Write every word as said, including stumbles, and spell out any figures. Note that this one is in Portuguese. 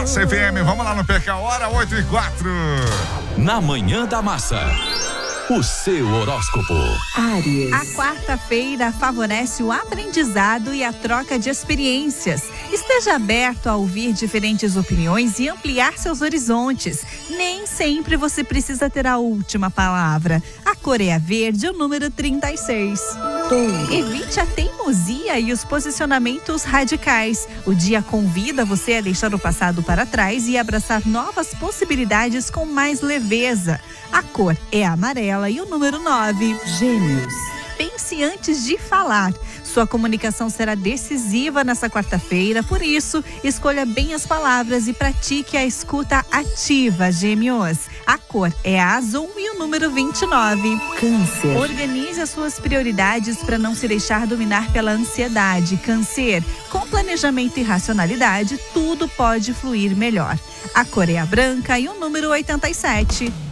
Massa F M, vamos lá no Perca a Hora, oito e quatro. Na Manhã da Massa, o seu horóscopo. Áries. A quarta-feira favorece o aprendizado e a troca de experiências. Esteja aberto a ouvir diferentes opiniões e ampliar seus horizontes. Nem sempre você precisa ter a última palavra. A cor é a verde, o número trinta e seis. Touro. Evite a teimosia e os posicionamentos radicais. O dia convida você a deixar o passado para trás e abraçar novas possibilidades com mais leveza. A cor é amarela e o número nove. Gêmeos. Pense antes de falar. Sua comunicação será decisiva nessa quarta-feira, por isso, escolha bem as palavras e pratique a escuta ativa, Gêmeos. A cor é azul e o número vinte e nove. Câncer. Organize as suas prioridades para não se deixar dominar pela ansiedade. Câncer, com planejamento e racionalidade, tudo pode fluir melhor. A cor é a branca e o número oitenta e sete.